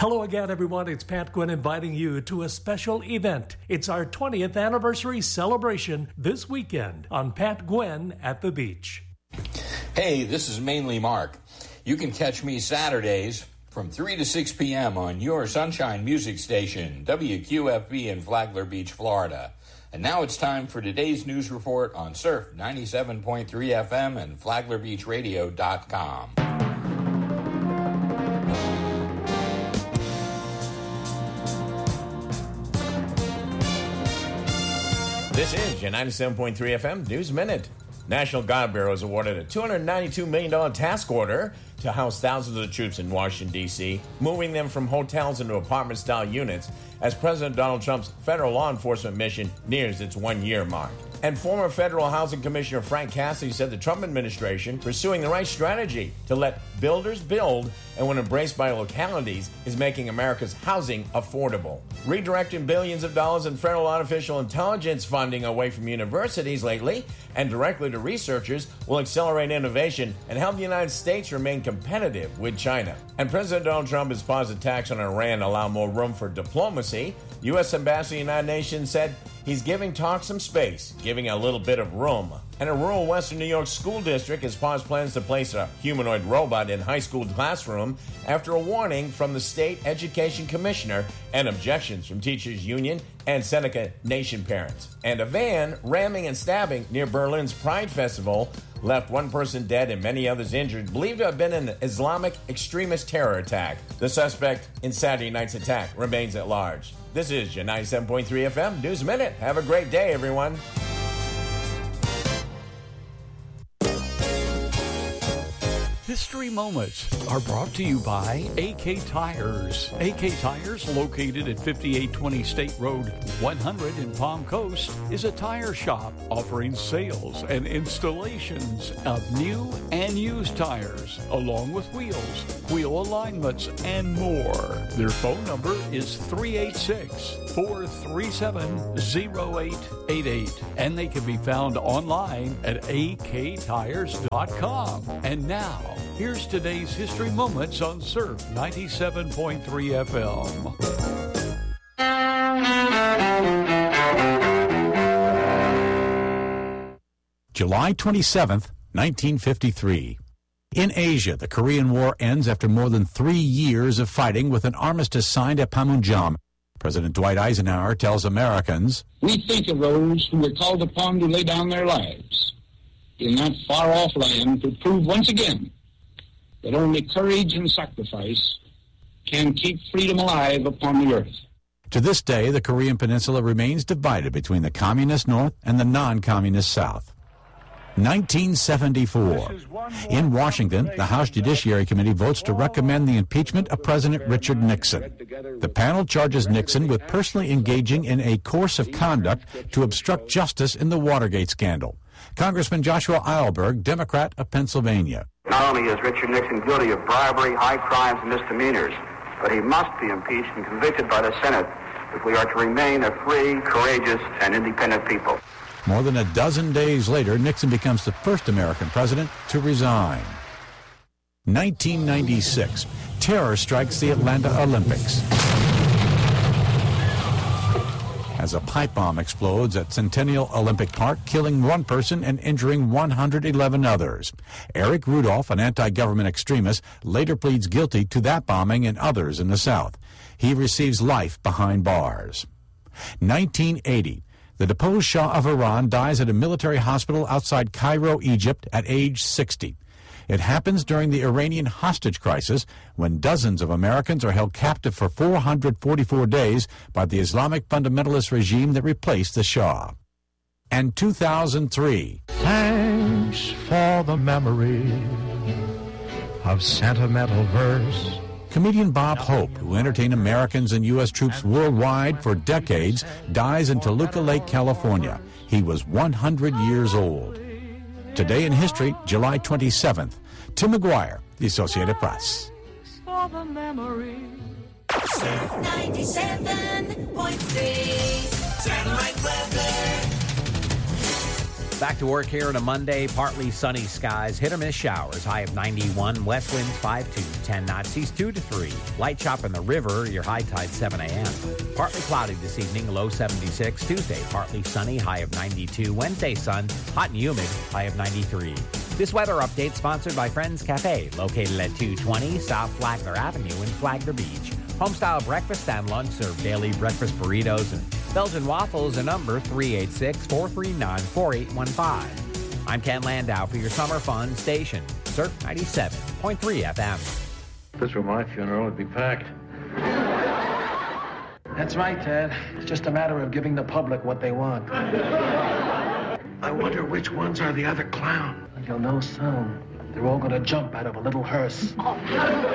Hello again, everyone. It's Pat Gwynn inviting you to a special event. It's our 20th anniversary celebration this weekend on Pat Gwynn at the Beach. Hey, this is Mainly Mark. You can catch me Saturdays from 3 to 6 p.m. on your Sunshine Music Station, WQFB in Flagler Beach, Florida. And now it's time for today's news report on Surf 97.3 FM and FlaglerBeachRadio.com. This is your 97.3 FM News Minute. National Guard Bureau has awarded a $292 million task order to house thousands of troops in Washington, D.C., moving them from hotels into apartment-style units as President Donald Trump's federal law enforcement mission nears its one-year mark. And former Federal Housing Commissioner Frank Cassidy said the Trump administration pursuing the right strategy to let builders build and when embraced by localities is making America's housing affordable. Redirecting billions of dollars in federal artificial intelligence funding away from universities lately and directly to researchers will accelerate innovation and help the United States remain competitive with China. And President Donald Trump has paused attacks on Iran to allow more room for diplomacy. U.S. Ambassador to the United Nations said he's giving talks some space, giving a little bit of room. And a rural Western New York school district has paused plans to place a humanoid robot in high school classroom after a warning from the state education commissioner and objections from teachers union and Seneca Nation parents. And a van ramming and stabbing near Berlin's Pride Festival left one person dead and many others injured, believed to have been an Islamic extremist terror attack. The suspect in Saturday night's attack remains at large. This is your 97.3 FM News Minute. Have a great day, everyone. History Moments are brought to you by AK Tires. AK Tires, located at 5820 State Road 100 in Palm Coast, is a tire shop offering sales and installations of new and used tires, along with wheels, wheel alignments, and more. Their phone number is 386-437-0888, and they can be found online at aktires.com. And now, here's today's History Moments on Surf 97.3 FM. July 27th, 1953. In Asia, the Korean War ends after more than 3 years of fighting with an armistice signed at Panmunjom. President Dwight Eisenhower tells Americans, "We think of those who were called upon to lay down their lives in that far-off land to prove once again that only courage and sacrifice can keep freedom alive upon the earth." To this day, the Korean Peninsula remains divided between the communist North and the non-communist South. 1974. In Washington, the House Judiciary Committee votes to recommend the impeachment of President Richard Nixon. The panel charges Nixon with personally engaging in a course of conduct to obstruct justice in the Watergate scandal. Congressman Joshua Eilberg, Democrat of Pennsylvania. Not only is Richard Nixon guilty of bribery, high crimes, and misdemeanors, but he must be impeached and convicted by the Senate if we are to remain a free, courageous, and independent people. More than a dozen days later, Nixon becomes the first American president to resign. 1996. Terror strikes the Atlanta Olympics as a pipe bomb explodes at Centennial Olympic Park, killing one person and injuring 111 others. Eric Rudolph, an anti-government extremist, later pleads guilty to that bombing and others in the South. He receives life behind bars. 1980. The deposed Shah of Iran dies at a military hospital outside Cairo, Egypt, at age 60. It happens during the Iranian hostage crisis when dozens of Americans are held captive for 444 days by the Islamic fundamentalist regime that replaced the Shah. And 2003. Thanks for the memory of sentimental verse. Comedian Bob Hope, who entertained Americans and U.S. troops worldwide for decades, dies in Toluca Lake, California. He was 100 years old. Today in history, July 27th. Tim McGuire, The Associated Press. For the memory. Surf 97.3 Satellite weather. Back to work here on a Monday. Partly sunny skies, hit or miss showers. High of 91. West winds 5-2, 10 knots. Seas 2-3. Light chop in the river. Your high tide 7 a.m. Partly cloudy this evening. Low 76. Tuesday, partly sunny. High of 92. Wednesday, sun. Hot and humid. High of 93. This weather update sponsored by Friends Cafe, located at 220 South Flagler Avenue in Flagler Beach. Homestyle breakfast and lunch serve daily breakfast burritos and Belgian waffles. A number 386-439-4815. I'm Ken Landau for your summer fun station, Surf 97.3 FM. If this were my funeral, it'd be packed. That's right, Ted. It's just a matter of giving the public what they want. I wonder which ones are the other clown. You'll know soon. They're all going to jump out of a little hearse.